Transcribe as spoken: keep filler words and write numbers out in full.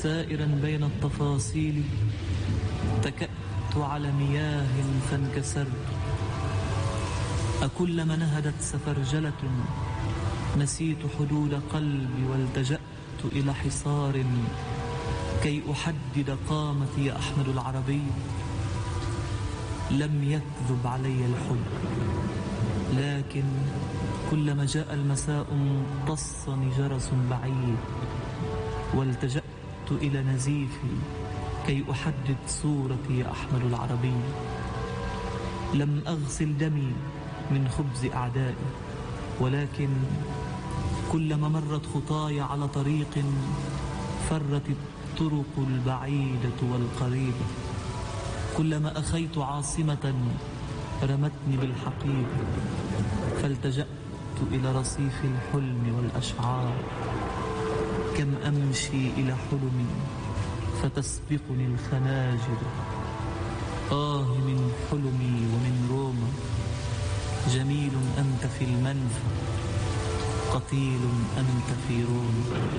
سائرا بين التفاصيل اتكأت على مياه فانكسرت. أكلما نهدت سفرجلة نسيت حدود قلبي والتجأت إلى حصار كي أحدد قامتي يا أحمد العربي. لم يكذب علي الحب، لكن كلما جاء المساء امتصني جرس بعيد والتجأت إلى نزيفي كي أحدد صورتي يا أحمد العربي. لم أغسل دمي من خبز أعدائي، ولكن كلما مرت خطاي على طريق فرت الطرق البعيدة والقريبة. كلما أخيت عاصمة رمتني بالحقيقة، فالتجأت إلى رصيف الحلم والأشعار. كم أمشي إلى حلمي فتسبقني الخناجر. آه من حلمي ومن روما، جميل أنت في المنفى، قتيل أنت في روما.